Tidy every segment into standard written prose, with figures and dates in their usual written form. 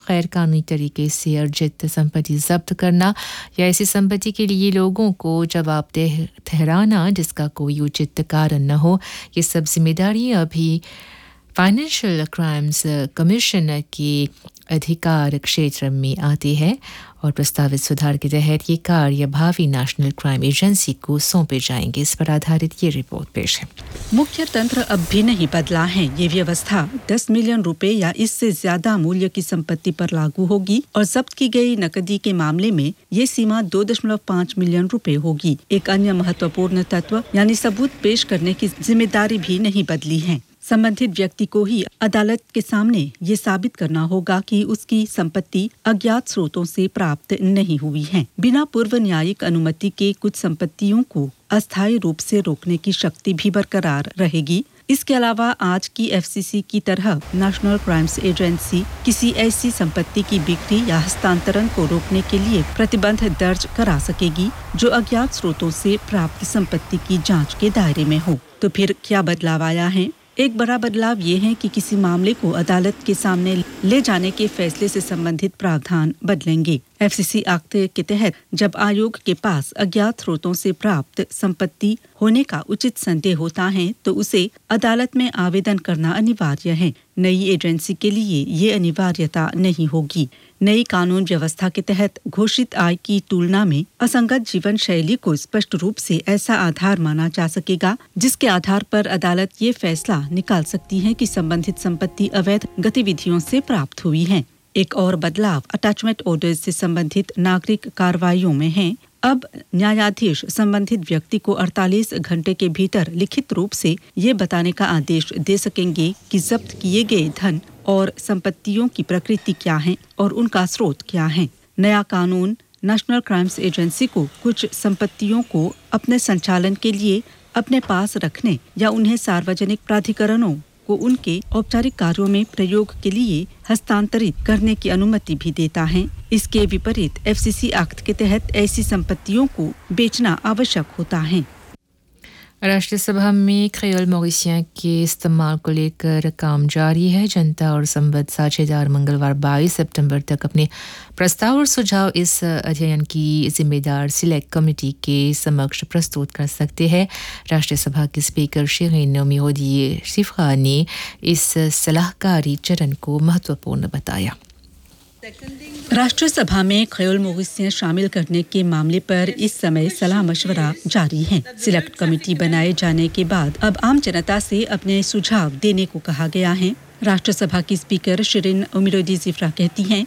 गैर कानूनी तरीके से अर्जित संपत्ति जब्त करना या ऐसी संपत्ति के लिए लोगों को जवाबदेह ठहराना जिसका कोई उचित कारण न हो, ये सब जिम्मेदारी अभी फाइनेंशियल क्राइम्स कमीशन के अधिकार क्षेत्र में आती है और प्रस्तावित सुधार के तहत ये कार्य भावी नेशनल क्राइम एजेंसी को सौंपे जाएंगे। इस पर आधारित ये रिपोर्ट पेश है। मुख्य तंत्र अब भी नहीं बदला है। ये व्यवस्था 10 मिलियन रुपए या इससे ज्यादा मूल्य की संपत्ति पर लागू होगी और जब्त की गई नकदी के मामले में ये सीमा 2.5 मिलियन रुपए होगी। एक अन्य महत्वपूर्ण तत्व यानी सबूत पेश करने की जिम्मेदारी भी नहीं बदली है। संबंधित व्यक्ति को ही अदालत के सामने ये साबित करना होगा कि उसकी संपत्ति अज्ञात स्रोतों से प्राप्त नहीं हुई है। बिना पूर्व न्यायिक अनुमति के कुछ संपत्तियों को अस्थायी रूप से रोकने की शक्ति भी बरकरार रहेगी। इसके अलावा आज की एफसीसी की तरह नेशनल क्राइम्स एजेंसी किसी ऐसी संपत्ति की बिक्री या हस्तांतरण को रोकने के लिए प्रतिबंध दर्ज करा सकेगी जो अज्ञात स्रोतों से प्राप्त संपत्ति की जांच के दायरे में हो। तो फिर क्या बदलाव आया है? एक बड़ा बदलाव ये है कि किसी मामले को अदालत के सामने ले जाने के फैसले से संबंधित प्रावधान बदलेंगे। एफसीसी एक्ट के तहत जब आयोग के पास अज्ञात स्रोतों से प्राप्त संपत्ति होने का उचित संदेह होता है तो उसे अदालत में आवेदन करना अनिवार्य है। नई एजेंसी के लिए ये अनिवार्यता नहीं होगी। नई कानून व्यवस्था के तहत घोषित आय की तुलना में असंगत जीवन शैली को स्पष्ट रूप से ऐसा आधार माना जा सकेगा जिसके आधार पर अदालत ये फैसला निकाल सकती है कि संबंधित संपत्ति अवैध गतिविधियों से प्राप्त हुई है। एक और बदलाव अटैचमेंट ऑर्डर्स से संबंधित नागरिक कार्रवाइयों में है। अब न्यायाधीश संबंधित व्यक्ति को 48 घंटे के भीतर लिखित रूप से ये बताने का आदेश दे सकेंगे कि जब्त किए गए धन और संपत्तियों की प्रकृति क्या है और उनका स्रोत क्या है। नया कानून नेशनल क्राइम्स एजेंसी को कुछ संपत्तियों को अपने संचालन के लिए अपने पास रखने या उन्हें सार्वजनिक प्राधिकरणों को उनके औपचारिक कार्यों में प्रयोग के लिए हस्तांतरित करने की अनुमति भी देता है। इसके विपरीत एफसीसी एक्ट के तहत ऐसी संपत्तियों को बेचना आवश्यक होता है। राष्ट्रीय सभा में क्रेओल मॉरिशियन के इस्तेमाल को लेकर काम जारी है। जनता और संबद्ध साझेदार मंगलवार 22 सितंबर तक अपने प्रस्ताव और सुझाव इस अध्ययन की जिम्मेदार सिलेक्ट कमेटी के समक्ष प्रस्तुत कर सकते हैं। राष्ट्रीय सभा के स्पीकर शिरीन नोमिहोदी शिफा ने इस सलाहकारी चरण को महत्वपूर्ण बताया। राष्ट्रीय सभा में क्रेओल मॉरिशियन शामिल करने के मामले पर इस समय सलाह मशवरा जारी है। सिलेक्ट कमेटी बनाए जाने के बाद अब आम जनता से अपने सुझाव देने को कहा गया है। राष्ट्रीय सभा की स्पीकर शिरीन नोमिहोदी शिफा कहती हैं,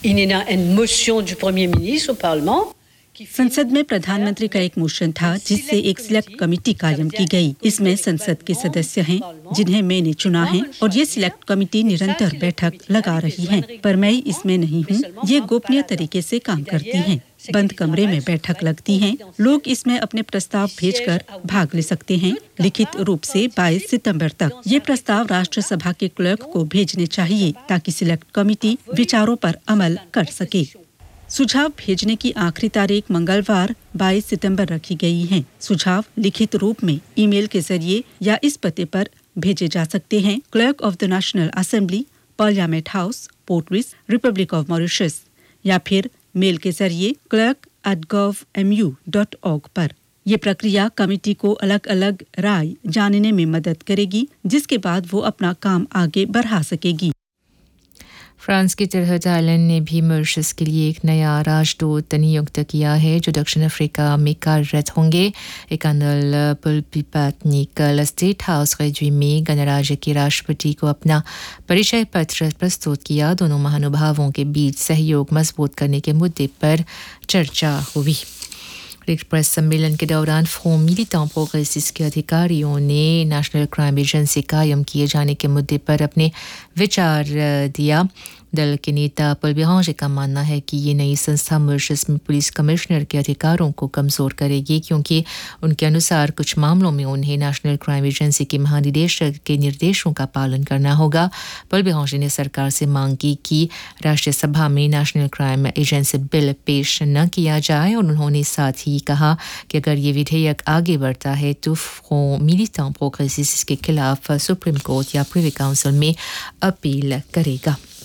संसद में प्रधानमंत्री का एक मोशन था जिससे एक सिलेक्ट कमेटी कायम की गई। इसमें संसद के सदस्य हैं जिन्हें मैंने चुना है और ये सिलेक्ट कमेटी निरंतर बैठक लगा रही है, पर मैं इसमें नहीं हूँ। ये गोपनीय तरीके से काम करती हैं, बंद कमरे में बैठक लगती हैं। लोग इसमें अपने प्रस्ताव भेजकर भाग ले सकते हैं। लिखित रूप से 22 सितंबर तक ये प्रस्ताव राष्ट्रीय सभा के क्लर्क को भेजने चाहिए ताकि सिलेक्ट कमेटी विचारों पर अमल कर सके। सुझाव भेजने की आखिरी तारीख मंगलवार 22 सितंबर रखी गई है। सुझाव लिखित रूप में ईमेल के जरिए या इस पते पर भेजे जा सकते हैं। Clerk of the national assembly, parliament house, port Louis, Republic of Mauritius, या फिर मेल के जरिए clerk@gov.mu.org पर। ये प्रक्रिया कमेटी को अलग अलग राय जानने में मदद करेगी जिसके बाद वो अपना काम आगे बढ़ा सकेगी। फ्रांस की तरह थाईलैंड ने भी मॉरिशस के लिए एक नया राजदूत नियुक्त किया है जो दक्षिण अफ्रीका में कार्यरत होंगे। एकनल पुलपिपत ने कल स्टेट हाउस रेज्वी में गणराज्य के राष्ट्रपति को अपना परिचय पत्र प्रस्तुत किया। दोनों महानुभावों के बीच सहयोग मजबूत करने के मुद्दे पर चर्चा हुई। एक प्रेस सम्मेलन के दौरान फ्रंट मिलिटेंट प्रोग्रेसिस्ट के अधिकारियों ने नेशनल क्राइम एजेंसी कायम किए जाने के मुद्दे पर अपने विचार दिया। दल के नेता पॉल बेरांजे का मानना है कि ये नई संस्था मॉरिशस में पुलिस कमिश्नर के अधिकारों को कमज़ोर करेगी क्योंकि उनके अनुसार कुछ मामलों में उन्हें नेशनल क्राइम एजेंसी के महानिदेशक के निर्देशों का पालन करना होगा। पॉल बेरांजे ने सरकार से मांग की कि राष्ट्रीय सभा में नेशनल क्राइम एजेंसी बिल पेश न किया जाए और उन्होंने साथ ही कहा कि अगर ये विधेयक आगे बढ़ता है तो फ्रंट मिलिटेंट प्रोग्रेसिस्ट के खिलाफ सुप्रीम कोर्ट या प्रिवी काउंसिल में अपील करेगा।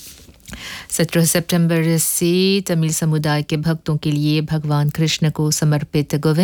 17 सितंबर से तमिल समुदाय के भक्तों के लिए भगवान कृष्ण को समर्पित गोविंद